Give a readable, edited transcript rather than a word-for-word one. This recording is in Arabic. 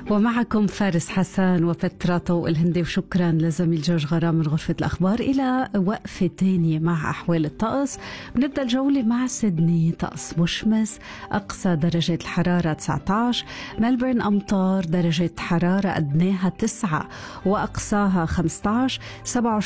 ومعكم فارس حسن وفترة طوق الهندي، وشكرا لزميل جورج غرام من غرفة الأخبار. إلى وقفة تانية مع أحوال الطقس. بنبدأ الجولة مع سيدني، طقس مشمس، أقصى درجة الحرارة 19. ملبورن أمطار، درجة حرارة أدناها 9 وأقصاها 15.